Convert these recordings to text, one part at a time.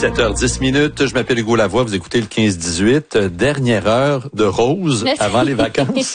7h10. Je m'appelle Hugo Lavoie. Vous écoutez le 15-18. Dernière heure de Rose avant les vacances.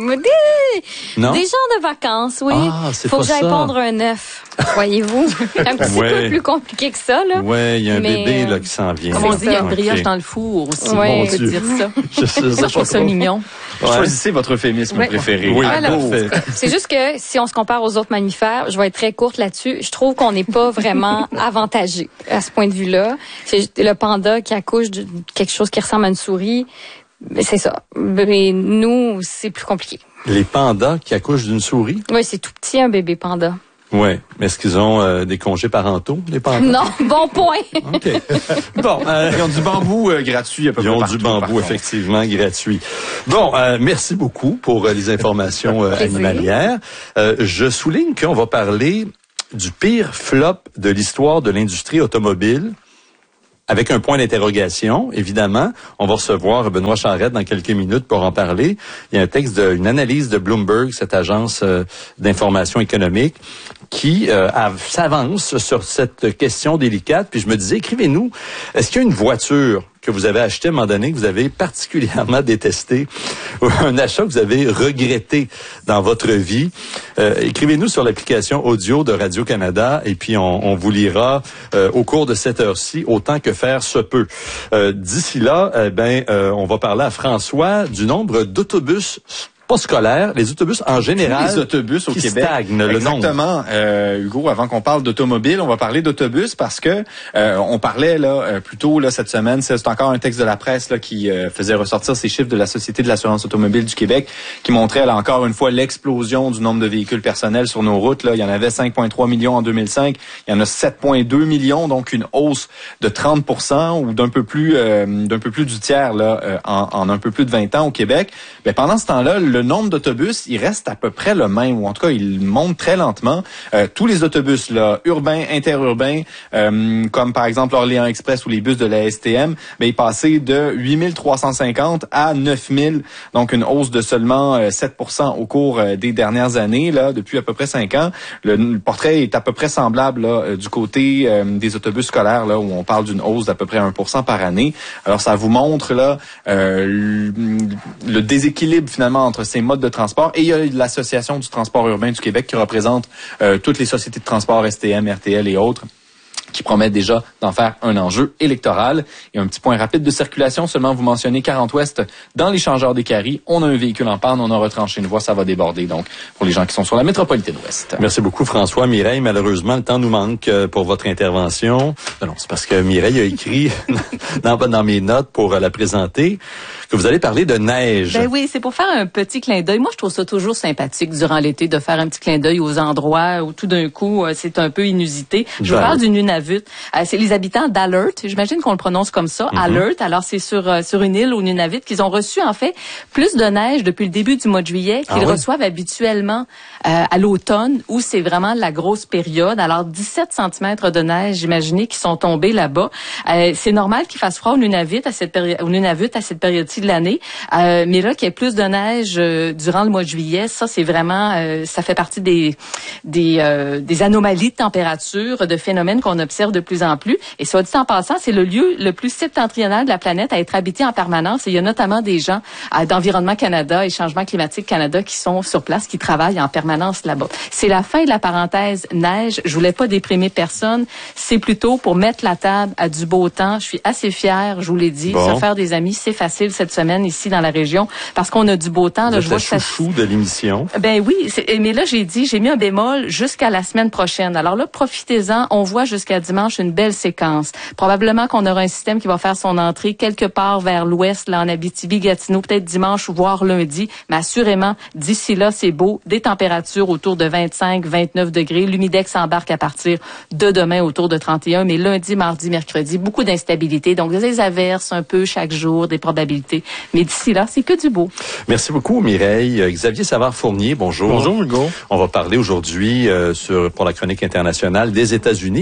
Non? Des gens de vacances, oui. Ah, c'est faut pas que j'aille ça. pondre un œuf. Voyez-vous? Un petit peu plus compliqué que ça, là. Ouais, il y a un bébé là qui s'en vient. Comme on dit, il y a une brioche Ok. dans le four aussi. Ouais. On peut dire ça. Je trouve ça mignon. Ouais. Choisissez votre euphémisme préféré. Oui, Alors, parfait. c'est juste que si on se compare aux autres mammifères, je vais être très courte là-dessus, je trouve qu'on n'est pas vraiment avantagé à ce point de vue-là. C'est le panda qui accouche de quelque chose qui ressemble à une souris. C'est ça. Mais nous, c'est plus compliqué. Les pandas qui accouchent d'une souris? Oui, c'est tout petit, un bébé panda. Oui. Mais est-ce qu'ils ont des congés parentaux, les pandas? Non, bon point. OK. Bon, Ils ont du bambou gratuit à peu ils près ont partout, du par bambou, contre. effectivement, gratuit. Bon, merci beaucoup pour les informations animalières. Je souligne qu'on va parler du pire flop de l'histoire de l'industrie automobile. Avec un point d'interrogation, évidemment. On va recevoir Benoît Charette dans quelques minutes pour en parler. Il y a un texte, une analyse de Bloomberg, cette agence d'information économique, qui s'avance sur cette question délicate. Puis je me disais, écrivez-nous, est-ce qu'il y a une voiture que vous avez acheté à un moment donné, que vous avez particulièrement détesté, ou un achat que vous avez regretté dans votre vie? Écrivez-nous sur l'application audio de Radio-Canada et puis on vous lira au cours de cette heure-ci, autant que faire se peut. D'ici là, on va parler à François du nombre d'autobus pas scolaires, les autobus en général. Les autobus au qui Québec. stagnent, le nombre. Exactement. Hugo, avant qu'on parle d'automobile, on va parler d'autobus parce que on parlait là plus tôt là cette semaine, c'est encore un texte de la presse là qui faisait ressortir ces chiffres de la Société de l'assurance automobile du Québec qui montrait là encore une fois l'explosion du nombre de véhicules personnels sur nos routes là, il y en avait 5,3 millions en 2005, il y en a 7,2 millions, donc une hausse de 30% ou d'un peu plus du tiers là en un peu plus de 20 ans au Québec. Mais pendant ce temps-là, le nombre d'autobus, il reste à peu près le même, ou en tout cas, il monte très lentement. Tous les autobus, là, urbains, interurbains, comme par exemple Orléans Express ou les bus de la STM, ils passaient de 8350 à 9000, donc une hausse de seulement 7% au cours des dernières années, là, depuis à peu près 5 ans. Le portrait est à peu près semblable là, du côté des autobus scolaires, là, où on parle d'une hausse d'à peu près 1% par année. Alors, ça vous montre là le déséquilibre finalement entre ces modes de transport. Et il y a l'Association du transport urbain du Québec qui représente toutes les sociétés de transport, STM, RTL et autres, qui promettent déjà d'en faire un enjeu électoral. Et un petit point rapide de circulation, seulement vous mentionnez 40 Ouest dans l'échangeur des Caries. On a un véhicule en panne, on a retranché une voie, ça va déborder. Donc, pour les gens qui sont sur la métropolitaine Ouest. Merci beaucoup, François. Mireille, malheureusement, le temps nous manque pour votre intervention. Non, c'est parce que Mireille a écrit dans mes notes pour la présenter que vous allez parler de neige. Ben oui, c'est pour faire un petit clin d'œil. Moi, je trouve ça toujours sympathique durant l'été de faire un petit clin d'œil aux endroits où tout d'un coup, c'est un peu inusité. Je vous parle du Nunavut. C'est les habitants d'Alert. J'imagine qu'on le prononce comme ça, Alert. Alors, c'est sur une île au Nunavut qu'ils ont reçu, en fait, plus de neige depuis le début du mois de juillet qu'ils reçoivent habituellement à l'automne, où c'est vraiment la grosse période. Alors, 17 cm de neige, imaginez, qui sont tombés là-bas. C'est normal qu'il fasse froid au Nunavut à cette période-ci de l'année. Mais là, qu'il y ait plus de neige durant le mois de juillet, ça, c'est vraiment, ça fait partie des anomalies de température, de phénomènes qu'on observe de plus en plus. Et soit dit en passant, c'est le lieu le plus septentrional de la planète à être habité en permanence. Et il y a notamment des gens d'Environnement Canada et Changement climatique Canada qui sont sur place, qui travaillent en permanence là-bas. C'est la fin de la parenthèse neige. Je voulais pas déprimer personne. C'est plutôt pour mettre la table à du beau temps. Je suis assez fière, je vous l'ai dit. Se faire des amis, c'est facile cette semaine ici dans la région parce qu'on a du beau temps. Là, je vois chouchou de l'émission. Ben oui, mais là j'ai mis un bémol jusqu'à la semaine prochaine. Alors là, profitez-en. On voit jusqu'à dimanche une belle séquence. Probablement qu'on aura un système qui va faire son entrée quelque part vers l'ouest, là en Abitibi-Gatineau, peut-être dimanche voire lundi. Mais assurément, d'ici là, c'est beau. Des températures autour de 25-29 degrés. L'humidex embarque à partir de demain autour de 31. Mais lundi, mardi, mercredi, beaucoup d'instabilité. Donc des averses un peu chaque jour, des probabilités. Mais d'ici là, c'est que du beau. Merci beaucoup, Mireille. Xavier Savard-Fournier, bonjour. Bonjour, Hugo. On va parler aujourd'hui pour la chronique internationale des États-Unis, de l'Arabie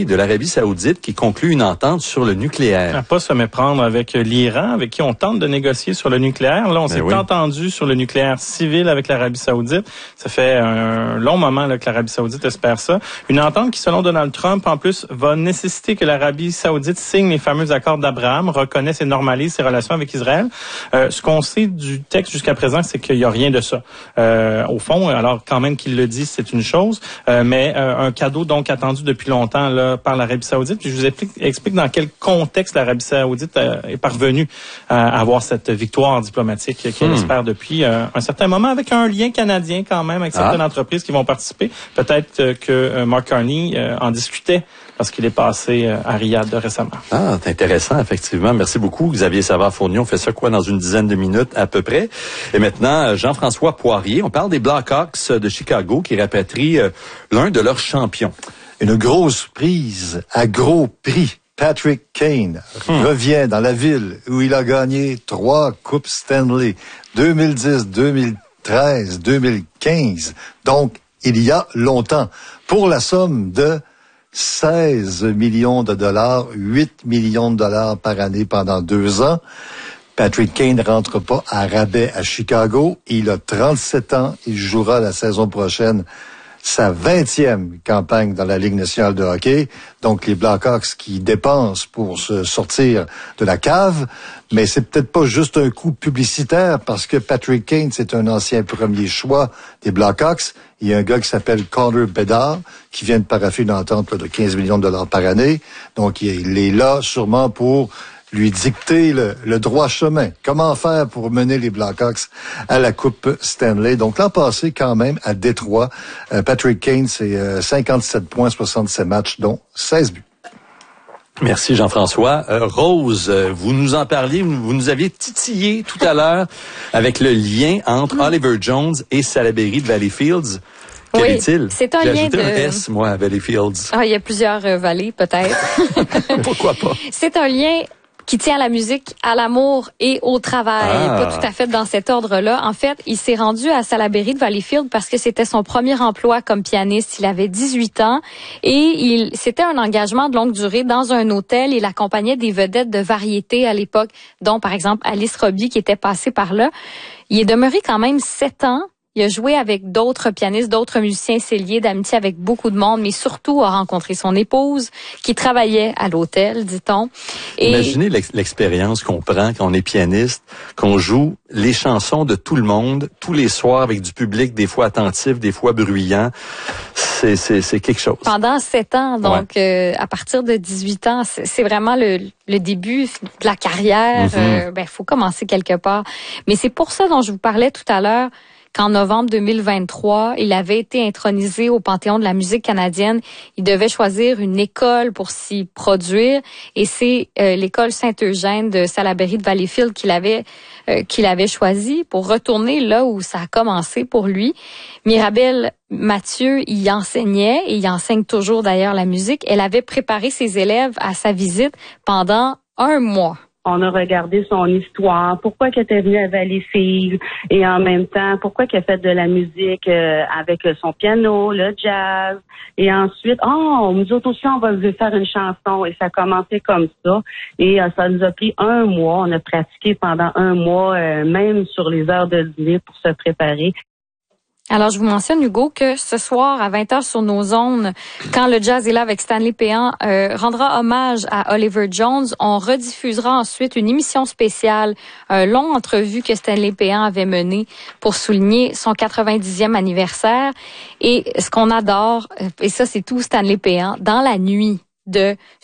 l'Arabie saoudite qui conclut une entente sur le nucléaire. À pas se méprendre avec l'Iran, avec qui on tente de négocier sur le nucléaire. Là, on s'est entendu sur le nucléaire civil avec l'Arabie saoudite. Ça fait un long moment là, que l'Arabie saoudite espère ça. Une entente qui, selon Donald Trump, en plus, va nécessiter que l'Arabie saoudite signe les fameux accords d'Abraham, reconnaisse et normalise ses relations avec Israël. Ce qu'on sait du texte jusqu'à présent, c'est qu'il n'y a rien de ça. Au fond, alors quand même qu'il le dit, c'est une chose, mais un cadeau donc attendu depuis longtemps là, par l'Arabie saoudite. Puis je vous explique dans quel contexte l'Arabie saoudite est parvenue à avoir cette victoire diplomatique qu'elle espère depuis un certain moment, avec un lien canadien quand même, avec certaines entreprises qui vont participer. Peut-être que Mark Carney en discutait parce qu'il est passé à Riyad récemment. Ah, c'est intéressant, effectivement. Merci beaucoup, Xavier Savard-Fournier. On fait ça dans une dizaine de minutes à peu près. Et maintenant, Jean-François Poirier, on parle des Blackhawks de Chicago qui rapatrient l'un de leurs champions. Une grosse prise à gros prix. Patrick Kane revient dans la ville où il a gagné 3 Coupes Stanley, 2010, 2013, 2015. Donc, il y a longtemps, pour la somme de 16 millions de dollars, 8 millions de dollars par année pendant 2 ans. Patrick Kane ne rentre pas à rabais à Chicago. Il a 37 ans. Il jouera la saison prochaine sa 20e campagne dans la Ligue nationale de hockey. Donc, les Blackhawks qui dépensent pour se sortir de la cave. Mais c'est peut-être pas juste un coup publicitaire parce que Patrick Kane, c'est un ancien premier choix des Blackhawks. Il y a un gars qui s'appelle Connor Bedard qui vient de paraffer une entente de 15 millions de dollars par année. Donc, il est là sûrement pour lui dicter le droit chemin. Comment faire pour mener les Blackhawks à la Coupe Stanley? Donc, l'an passé, quand même, à Détroit, Patrick Kane, c'est 57 points, 67 matchs, dont 16 buts. Merci Jean-François. Rose, vous nous en parliez, vous nous aviez titillé tout à l'heure avec le lien entre Oliver Jones et Salaberry de Valleyfields. Quel est-il? C'est un J'ai lien ajouté de... un S, moi, à Valleyfields. Ah, il y a plusieurs vallées, peut-être. Pourquoi pas? C'est un lien qui tient à la musique, à l'amour et au travail. Pas tout à fait dans cet ordre-là. En fait, il s'est rendu à Salaberry de Valleyfield parce que c'était son premier emploi comme pianiste. Il avait 18 ans et c'était un engagement de longue durée dans un hôtel. Il accompagnait des vedettes de variété à l'époque, dont par exemple Alice Robbie qui était passée par là. Il est demeuré quand même 7 ans. Il a joué avec d'autres pianistes, d'autres musiciens, s'est lié d'amitié avec beaucoup de monde, mais surtout a rencontré son épouse qui travaillait à l'hôtel, dit-on. Et imaginez l'expérience qu'on prend quand on est pianiste, qu'on joue les chansons de tout le monde, tous les soirs avec du public, des fois attentif, des fois bruyant. C'est quelque chose. Pendant 7 ans, donc à partir de 18 ans, c'est vraiment le début de la carrière. Faut commencer quelque part. Mais c'est pour ça dont je vous parlais tout à l'heure. Qu'en novembre 2023, il avait été intronisé au Panthéon de la musique canadienne. Il devait choisir une école pour s'y produire et c'est l'école Saint-Eugène de Salaberry de Valleyfield qu'il avait choisi pour retourner là où ça a commencé pour lui. Mirabelle Mathieu y enseignait et il enseigne toujours d'ailleurs la musique. Elle avait préparé ses élèves à sa visite pendant 1 mois. On a regardé son histoire, pourquoi qu'elle était venue à Valleyfield et en même temps, pourquoi qu'elle fait de la musique avec son piano, le jazz. Et ensuite, nous autres aussi, on va faire une chanson. Et ça a commencé comme ça. Et ça nous a pris 1 mois. On a pratiqué pendant 1 mois, même sur les heures de dîner pour se préparer. Alors, je vous mentionne, Hugo, que ce soir, à 20h sur nos ondes, quand le jazz est là avec Stanley Péan, rendra hommage à Oliver Jones. On rediffusera ensuite une émission spéciale, un long entrevue que Stanley Péan avait mené pour souligner son 90e anniversaire. Et ce qu'on adore, et ça, c'est tout Stanley Péan, dans la nuit de